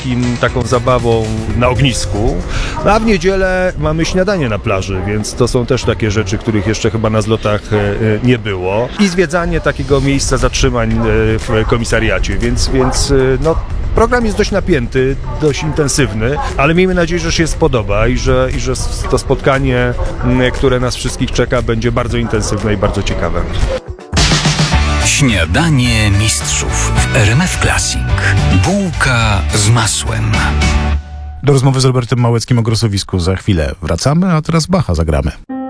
taką zabawą na ognisku. No, a w niedzielę mamy śniadanie na plaży, więc to są też takie rzeczy, których jeszcze chyba na zlotach nie było. I zwiedzanie takiego miejsca zatrzymań w komisariacie, więc no, program jest dość napięty, dość intensywny, ale miejmy nadzieję, że się spodoba i że to spotkanie, które nas wszystkich czeka, będzie bardzo intensywne i bardzo ciekawe. Śniadanie mistrzów w RMF Classic. Bułka z masłem. Do rozmowy z Robertem Małeckim o Grosowisku za chwilę wracamy, a teraz Bacha zagramy.